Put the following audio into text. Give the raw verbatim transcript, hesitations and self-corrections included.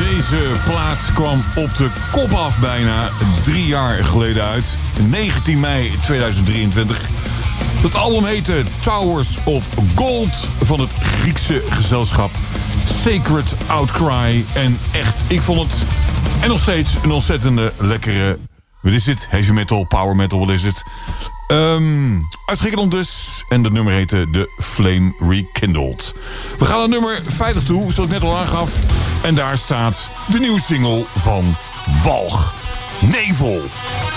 Deze plaat kwam op de kop af bijna drie jaar geleden uit. negentien mei tweeduizend drieëntwintig. Het album heette Towers of Gold van het Griekse gezelschap Sacred Outcry. En echt, ik vond het en nog steeds een ontzettende lekkere... Wat is het? Heavy metal, power metal, wat is het? Um, Uitgekkeld dus. En dat nummer heette The Flame Rekindled. We gaan naar nummer vijftig toe, zoals ik net al aangaf. En daar staat de nieuwe single van Walg. Nevel.